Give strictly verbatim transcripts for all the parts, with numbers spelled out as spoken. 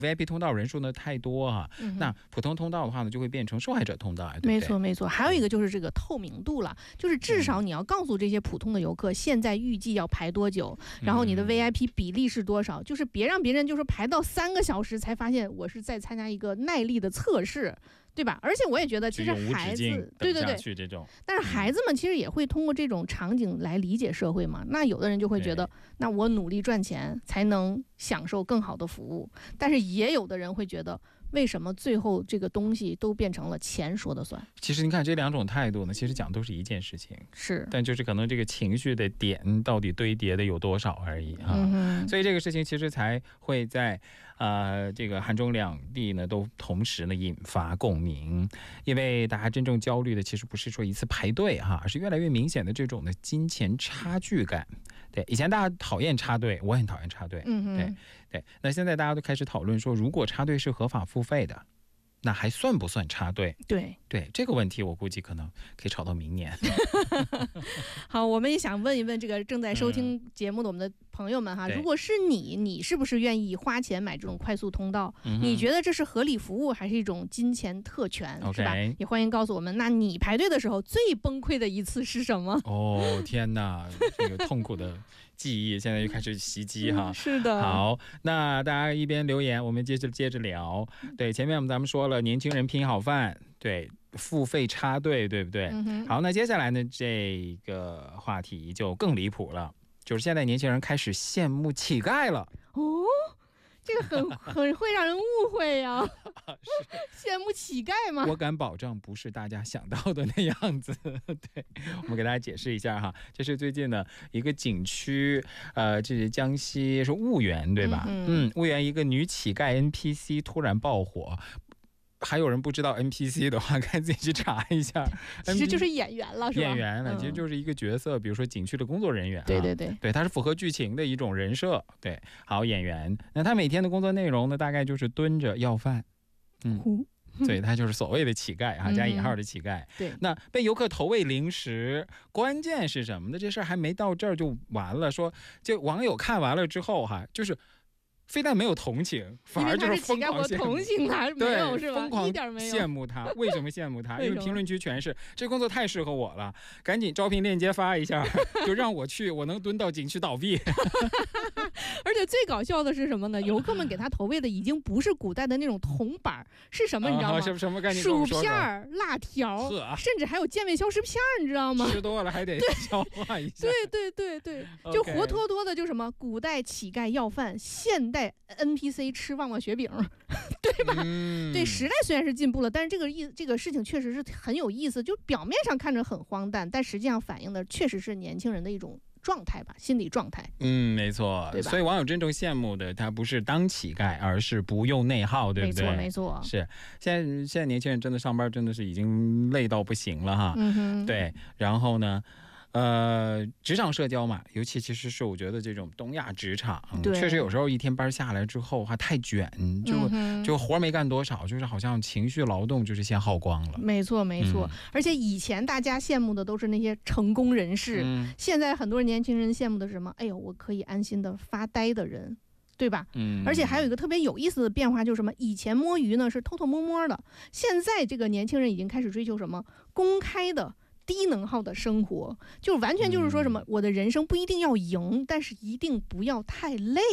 V I P 通道人数呢太多啊，嗯、那普通通道的话呢就会变成受害者通道，对不对？ 没错没错。还有一个就是这个透明度了，就是至少你要告诉这些普通的游客，现在预计要排多久，然后你的 V I P 比例是多少，嗯、就是别让别人就是排到三个小时才发现我是在参加一个耐力的测试。对吧？而且我也觉得，其实孩子，对对对， 这种， 但是孩子们其实也会通过这种场景来理解社会嘛。那有的人就会觉得，那我努力赚钱才能享受更好的服务，但是也有的人会觉得，为什么最后这个东西都变成了钱说的算？ 其实你看这两种态度呢，其实讲都是一件事情， 是， 但就是可能这个情绪的点到底堆叠的有多少而已啊。嗯、所以这个事情其实才会在呃这个韩中两地呢都同时呢引发共鸣，因为大家真正焦虑的其实不是说一次排队哈，而是越来越明显的这种的金钱差距感。对，以前大家讨厌插队，我很讨厌插队， 嗯对对，那现在大家都开始讨论说，如果插队是合法付费的，那还算不算插队？ 对对，这个问题我估计可能可以吵到明年。 好，我们也想问一问这个正在收听节目的我们的朋友们哈，嗯、如果是你，你是不是愿意花钱买这种快速通道？嗯、你觉得这是合理服务还是一种金钱特权？ Okay. 是吧？也欢迎告诉我们，那你排队的时候最崩溃的一次是什么？ 哦，天哪，这个痛苦的记忆现在又开始袭击哈、 嗯。是的。 好，那大家一边留言，我们接着接着聊。对，前面我们咱们说了，年轻人拼好饭，对，付费插队，对不对？ 嗯、 好，那接下来呢，这个话题就更离谱了，就是现在年轻人开始羡慕乞丐了。 哦，这个很很会让人误会呀、啊。羡慕乞丐吗？ 我敢保证不是大家想到的那样子。对，我们给大家解释一下哈，这是最近的一个景区，呃，这是江西是婺源对吧？嗯, 嗯，婺源一个女乞丐 N P C 突然爆火。还有人不知道 N P C 的话，该自己去查一下。 其实就是演员了，是吧？ 演员了，其实就是一个角色，比如说景区的工作人员、啊。 对对对， 对，它是符合剧情的一种人设。对，好，演员，那他每天的工作内容呢，大概就是蹲着要饭。嗯，所以他就是所谓的乞丐啊，加引号的乞丐。 嗯、对， 那被游客投喂零食，关键是什么呢？这事儿还没到这儿就完了。说这网友看完了之后哈，就是。非但没有同情，反而就是疯狂羡慕。 同情他没有是吧？ 疯狂羡慕他。为什么羡慕他？因为评论区全是这工作太适合我了，赶紧招聘链接发一下，就让我去，我能蹲到景区倒闭。 而且最搞笑的是什么呢？游客们给他投喂的已经不是古代的那种铜板，是什么你知道吗？ 什么什么概念？ 薯片、辣条，甚至还有健胃消食片，你知道吗？ 吃多了还得消化一下。 对对对对，就活脱脱的就什么古代乞丐要饭，现代N P C 吃旺旺雪饼，对吧？嗯、对，时代虽然是进步了，但是这个意这个事情确实是很有意思，就表面上看着很荒诞，但实际上反映的确实是年轻人的一种状态吧，心理状态。 嗯，没错，对吧？所以网友真正羡慕的，他不是当乞丐，而是不用内耗，对不对？ 没错，没错。 是现在现在年轻人真的上班真的是已经累到不行了哈。 嗯哼， 对，然后呢？呃，职场社交嘛，尤其其实是我觉得这种东亚职场，确实有时候一天班下来之后还太卷，就、嗯、就活没干多少，就是好像情绪劳动就是先耗光了。 没错没错、嗯，而且以前大家羡慕的都是那些成功人士，嗯、现在很多年轻人羡慕的是什么？哎呦，我可以安心的发呆的人。对吧？ 嗯， 而且还有一个特别有意思的变化，就是什么？以前摸鱼呢是偷偷摸摸的，现在这个年轻人已经开始追求什么？公开的。低能耗的生活，就完全就是说什么、嗯、我的人生不一定要赢，但是一定不要太累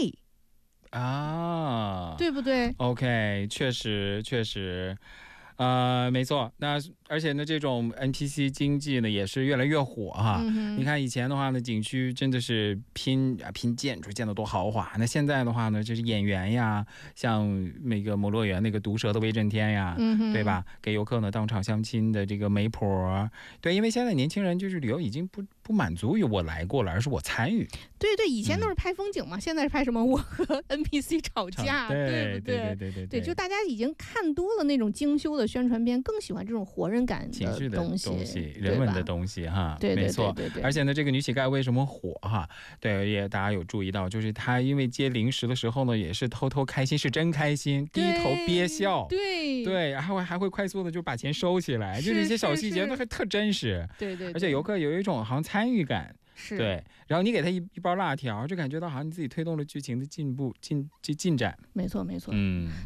啊， 对不对 ？OK， 确实确实，呃，没错。那而且呢，这种 N P C 经济呢也是越来越火哈。 嗯、 你看以前的话呢，景区真的是拼啊拼建筑，建得多豪华。那现在的话呢，就是演员呀，像那个某乐园那个毒舌的威震天呀， 嗯、 对吧？给游客呢当场相亲的这个媒婆，对，因为现在年轻人就是旅游已经不不满足于我来过了，而是我参与。 对对，以前都是拍风景嘛，嗯、现在是拍什么？我和 N P C 吵架， 对不对？ 对对对对对，就大家已经看多了那种精修的宣传片，更喜欢这种活人感情绪的东西、 东西人文的东西哈。 对， 没错。 对对对对， 而且呢，这个女乞丐为什么火哈？对，也大家有注意到，就是她因为接零食的时候呢，也是偷偷开心，是真开心，低头憋笑， 对对，还会还会快速的就把钱收起来，就这些小细节都还特真实。 对 对, 对， 而且游客有一种好像参与感。 是， 对，然后你给他一一包辣条，就感觉到好像你自己推动了剧情的进步进进进展。 没错没错， 嗯。